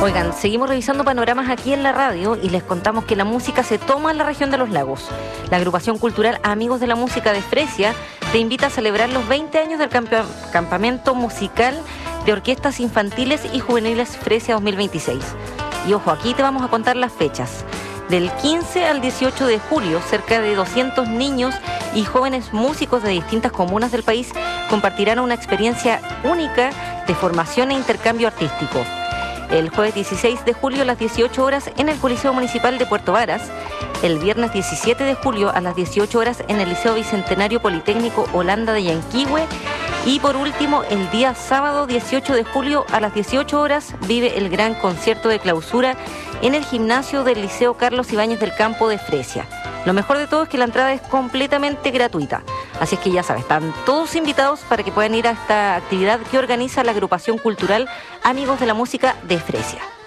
Oigan, seguimos revisando panoramas aquí en la radio y les contamos que la música se toma en la región de los lagos. La agrupación cultural Amigos de la Música de Fresia te invita a celebrar los 20 años del campamento musical de orquestas infantiles y juveniles Fresia 2026. Y ojo, aquí te vamos a contar las fechas. Del 15 al 18 de julio, cerca de 200 niños y jóvenes músicos de distintas comunas del país compartirán una experiencia única de formación e intercambio artístico. El jueves 16 de julio a las 18 horas en el Coliseo Municipal de Puerto Varas, el viernes 17 de julio a las 18 horas en el Liceo Bicentenario Politécnico Holanda de Yanquihue y por último el día sábado 18 de julio a las 18 horas vive el gran concierto de clausura en el gimnasio del Liceo Carlos Ibáñez del Campo de Fresia. Lo mejor de todo es que la entrada es completamente gratuita. Así es que ya sabes, están todos invitados para que puedan ir a esta actividad que organiza la agrupación cultural Amigos de la Música de Fresia.